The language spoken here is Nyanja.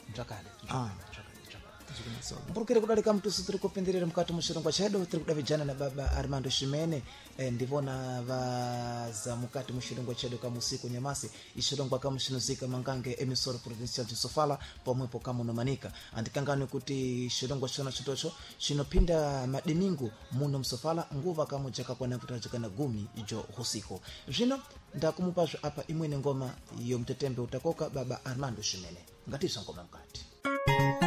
mtakale so mburukire kudalika mtusi turi kupenderera mukati mushirongwa chedu turi kudavijana na baba Armando Shimene ndivona vaza mukati mushirongwa chedu kama usiku nyamasi ishirongwa kama shinuzika mangange emisoro provincial de Sofala pomwepo kama unomanika andikangani kuti shirongwa chona chitocho chinopinda madimingu muno msofala nguva kama jaka kwa navutajikana gumi ijo husiko zvino ndakumupazvo apa imwene ngoma iyo mtetembe utakoka baba Armando Shimene ngatiso ngoma mkati